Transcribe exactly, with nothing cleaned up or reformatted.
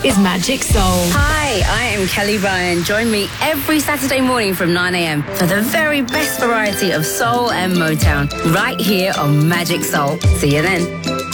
is Magic Soul. Hi, I am Kelly Ryan. Join me every Saturday morning from nine a.m. for the very best variety of soul and Motown right here on Magic Soul. See you then.